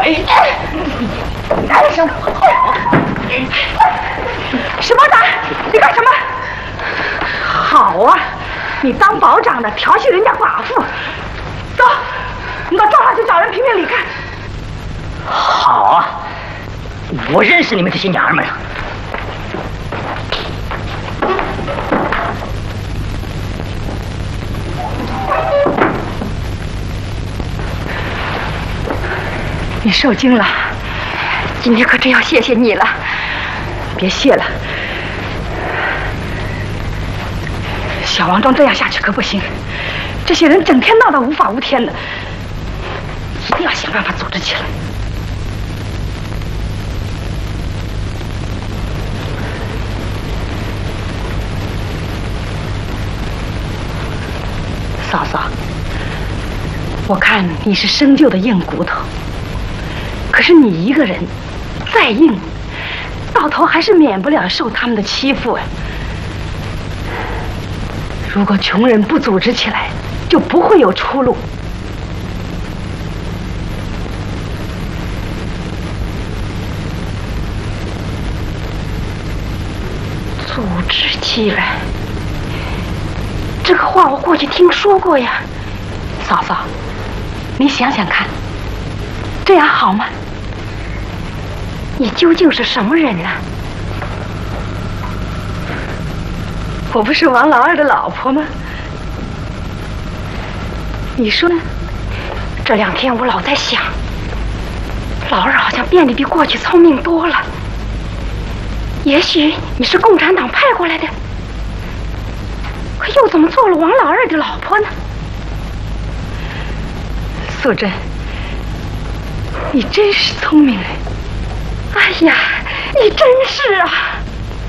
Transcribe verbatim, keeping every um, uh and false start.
哎，干什么？ 石包长，你干什么？好啊，你当保长的调戏人家寡妇，走，你到庄上去找人评评理看。 好啊，我认识你们这些娘们啊。 你受惊了，今天可真要谢谢你了。别谢了，小王庄这样下去可不行，这些人整天闹得无法无天的，一定要想办法组织起来。嫂嫂，我看你是生就的硬骨头，可是你一个人再硬，到头还是免不了受他们的欺负啊。如果穷人不组织起来，就不会有出路。组织起来，这个话我过去听说过呀。嫂嫂，你想想看，这样好吗？你究竟是什么人啊？我不是王老二的老婆吗？你说呢？这两天我老在想，老二好像变得比过去聪明多了。也许你是共产党派过来的，可又怎么做了王老二的老婆呢？素贞，你真是聪明人！哎呀，你真是啊！